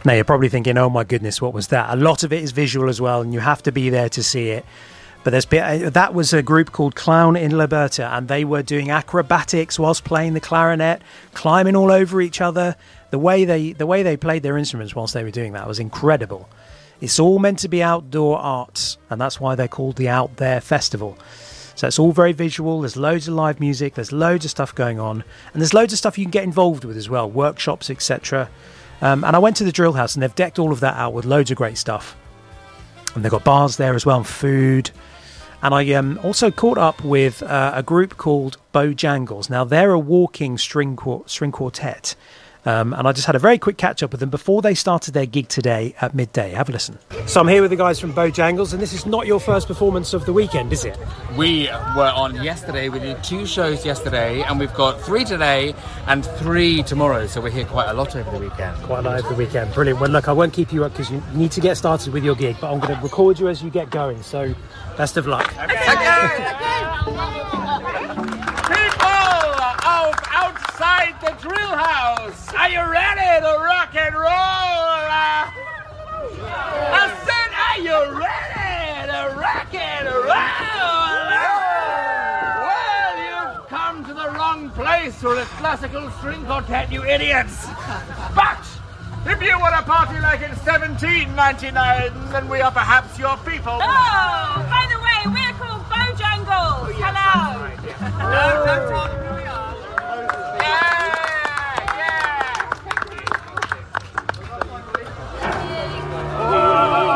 Now you're probably thinking, oh my goodness, what was that? A lot of it is visual as well, and you have to be there to see it. But that was a group called Clown in Liberta, and they were doing acrobatics whilst playing the clarinet, climbing all over each other. The way they played their instruments whilst they were doing that was incredible. It's all meant to be outdoor arts, and that's why they're called the Out There Festival. So it's all very visual. There's loads of live music. There's loads of stuff going on, and there's loads of stuff you can get involved with as well, workshops, etc. And I went to the Drill House, and they've decked all of that out with loads of great stuff. And they've got bars there as well, and food. And I also caught up with a group called Bojangles. Now, they're a walking string quartet. And I just had a very quick catch up with them before they started their gig today at midday. Have a listen. So I'm here with the guys from Bojangles, and this is not your first performance of the weekend, is it? We were on yesterday. We did 2 shows yesterday, and we've got 3 today and 3 tomorrow. So we're here quite a lot over the weekend. Quite a lot over the weekend. Brilliant. Well, look, I won't keep you up because you need to get started with your gig, but I'm going to record you as you get going. So best of luck. Outside the Drill House, are you ready to rock and roll? I said, are you ready to rock and roll? Well, you've come to the wrong place for a classical string quartet, you idiots. But if you want to party like in 1799, then we are perhaps your people. Oh, by the way, we're called Bojangles. Hello. No, don't talk